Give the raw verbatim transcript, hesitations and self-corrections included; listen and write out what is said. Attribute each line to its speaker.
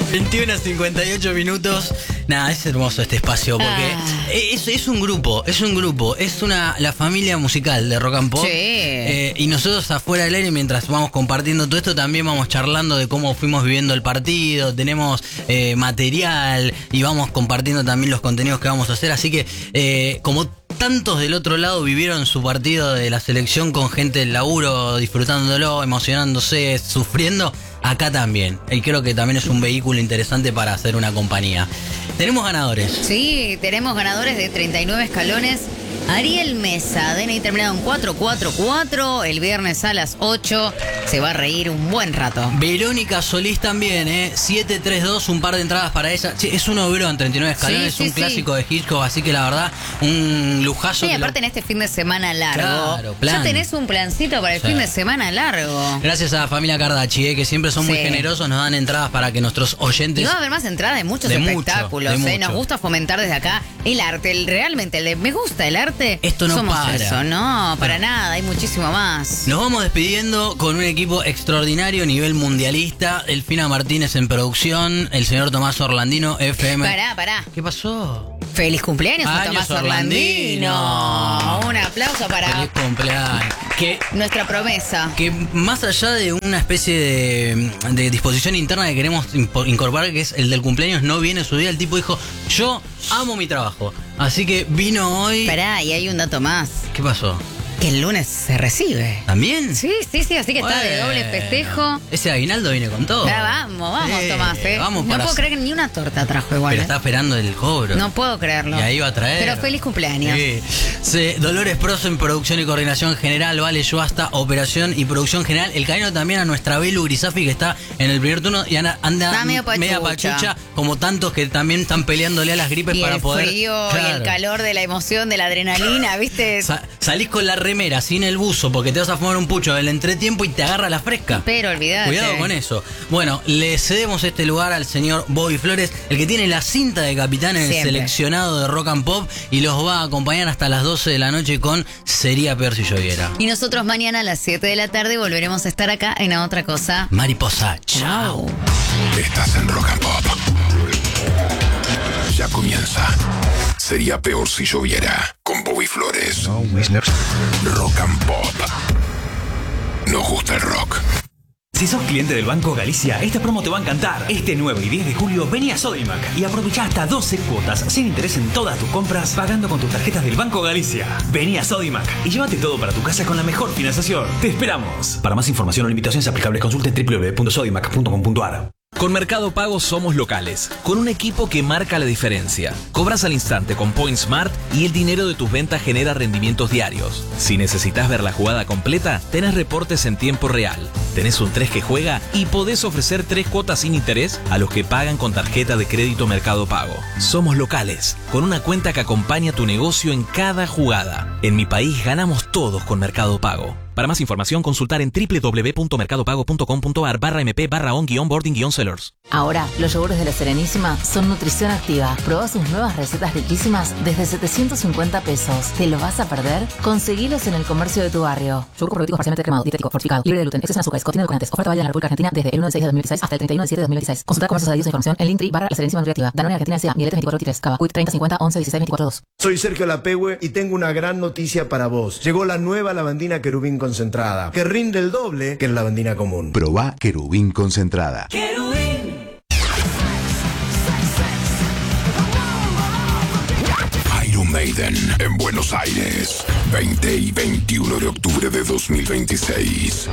Speaker 1: veintiuno a cincuenta y ocho minutos. Nada, es hermoso este espacio porque
Speaker 2: Ah.
Speaker 1: es, es un grupo, es un grupo, es una la familia musical de Rock and Pop.
Speaker 2: Sí.
Speaker 1: Eh, y nosotros afuera del aire, mientras vamos compartiendo todo esto, también vamos charlando de cómo fuimos viviendo el partido, tenemos eh, material y vamos compartiendo también los contenidos que vamos a hacer. Así que, eh, como tantos del otro lado vivieron su partido de la selección con gente del laburo, disfrutándolo, emocionándose, sufriendo, acá también. Y creo que también es un vehículo interesante para hacer una compañía. Tenemos ganadores.
Speaker 2: Sí, tenemos ganadores de treinta y nueve escalones. Ariel Mesa, D N I terminado en cuatro cuatro cuatro, el viernes a las ocho. Se va a reír un buen rato.
Speaker 1: Verónica Solís también, ¿eh? siete tres dos, un par de entradas para ella. Sí, es un obrón, treinta y nueve escalones,
Speaker 2: Sí, sí,
Speaker 1: un
Speaker 2: sí.
Speaker 1: clásico de Hitchcock, así que la verdad, un lujazo.
Speaker 2: Sí,
Speaker 1: que lo-
Speaker 2: aparte en este fin de semana largo.
Speaker 1: Claro, plan.
Speaker 2: Ya tenés un plancito para el
Speaker 1: Sí.
Speaker 2: fin de semana largo.
Speaker 1: Gracias a la familia Cardachi, ¿eh? Que siempre son muy
Speaker 2: Sí.
Speaker 1: generosos, nos dan entradas para que nuestros
Speaker 2: Y
Speaker 1: oyentes...
Speaker 2: va a haber más entradas de muchos
Speaker 1: De mucho,
Speaker 2: espectáculos.
Speaker 1: de
Speaker 2: ¿eh? Nos
Speaker 1: mucho.
Speaker 2: gusta fomentar desde acá el arte. El, realmente, el de me gusta el arte.
Speaker 1: Esto no
Speaker 2: Somos
Speaker 1: para.
Speaker 2: eso, no, para
Speaker 1: Bueno.
Speaker 2: nada. Hay muchísimo más.
Speaker 1: Nos vamos despidiendo con un equipo extraordinario, nivel mundialista. Elfina Martínez en producción, el señor Tomás Orlandino, F M.
Speaker 2: Pará, pará.
Speaker 1: ¿Qué pasó?
Speaker 2: Feliz cumpleaños a
Speaker 1: Años
Speaker 2: Tomás Orlandino.
Speaker 1: Orlandino.
Speaker 2: Un aplauso para
Speaker 1: Feliz cumpleaños. Que,
Speaker 2: nuestra promesa.
Speaker 1: que más allá de una especie de, de disposición interna que queremos impo- incorporar, que es el del cumpleaños, no viene su día, el tipo dijo, yo amo mi trabajo. Así que vino hoy...
Speaker 2: Pará, y hay un dato más.
Speaker 1: ¿Qué pasó?
Speaker 2: Que el lunes se recibe.
Speaker 1: ¿También?
Speaker 2: Sí, sí, sí, así que está de doble
Speaker 1: Bueno.
Speaker 2: festejo.
Speaker 1: Ese aguinaldo viene con todo.
Speaker 2: Ya, vamos, vamos,
Speaker 1: Sí,
Speaker 2: Tomás. ¿eh?
Speaker 1: Vamos
Speaker 2: no
Speaker 1: para-
Speaker 2: puedo creer que ni una torta trajo igual.
Speaker 1: Pero
Speaker 2: ¿eh?
Speaker 1: está esperando el cobro.
Speaker 2: No puedo creerlo.
Speaker 1: Y ahí va a traer.
Speaker 2: Pero feliz cumpleaños.
Speaker 1: Sí. Sí, Dolores Proso en producción y coordinación general, Vale Yuasta, operación y producción general. El cariño también a nuestra Belu Grisafi, que está en el primer turno y anda, anda
Speaker 2: Está medio pachucha.
Speaker 1: media pachucha, como tantos que también están peleándole a las gripes
Speaker 2: Y
Speaker 1: para
Speaker 2: el
Speaker 1: poder.
Speaker 2: frío y
Speaker 1: Claro.
Speaker 2: el calor de la emoción, de la adrenalina, ¿viste?
Speaker 1: Sa- salís con la remera sin el buzo porque te vas a fumar un pucho del entretiempo y te agarra la fresca.
Speaker 2: Pero olvidate.
Speaker 1: Cuidado con eso. Bueno, le cedemos este lugar al señor Bobby Flores, el que tiene la cinta de capitán en el
Speaker 2: Siempre.
Speaker 1: seleccionado de Rock and Pop y los va a acompañar hasta las doce de la noche con Sería peor si lloviera.
Speaker 2: Y nosotros mañana a las siete de la tarde volveremos a estar acá en A Otra Cosa.
Speaker 1: Mariposa, chao.
Speaker 2: Chao.
Speaker 3: Estás en Rock and Pop. Ya comienza. Sería peor si lloviera. Con Bobby Flores. Rock and Pop. Nos gusta el rock.
Speaker 4: Si sos cliente del Banco Galicia, esta promo te va a encantar. Este nueve y diez de julio vení a Sodimac y aprovecha hasta doce cuotas sin interés en todas tus compras pagando con tus tarjetas del Banco Galicia. Vení a Sodimac y llévate todo para tu casa con la mejor financiación. ¡Te esperamos! Para más información o limitaciones aplicables consulte en w w w punto sodimac punto com punto a r.
Speaker 5: Con Mercado Pago somos locales, con un equipo que marca la diferencia. Cobras al instante con Point Smart y el dinero de tus ventas genera rendimientos diarios. Si necesitas ver la jugada completa, tenés reportes en tiempo real. Tenés un tres que juega y podés ofrecer tres cuotas sin interés a los que pagan con tarjeta de crédito Mercado Pago. Somos locales, con una cuenta que acompaña tu negocio en cada jugada. En mi país ganamos todos con Mercado Pago. Para más información, consultar en w w w punto mercado pago punto com punto a r barra mp barra on guión boarding guión sellers.
Speaker 6: Ahora, los yogures de La Serenísima son nutrición activa. Proba sus nuevas recetas riquísimas desde setecientos cincuenta pesos. ¿Te lo vas a perder? Conseguilos en el comercio de tu barrio. Yogur probiótico parcialmente cremado, dietético, fortificado, libre de gluten, exceso en azúcares, contiene edulcorantes. Oferta válida en la República Argentina desde el uno de seis de dos mil dieciséis hasta el treinta y uno de siete de dos mil dieciséis. Consulta comercios adheridos a información en Linktree barra La Serenísima Nutriactiva. Danone Argentina S A, Miletes veinticuatro veintitrés, Cava, Quick treinta cincuenta once dieciséis veinticuatro dos.
Speaker 7: Soy Sergio Lapehue y tengo una gran noticia para vos. Llegó la nueva lavandina querubín concentrada, que rinde el doble que la lavandina común.
Speaker 8: Probá querubín concentrada.
Speaker 3: Iron Maiden en Buenos Aires. veinte y veintiuno de octubre de dos mil veintiséis.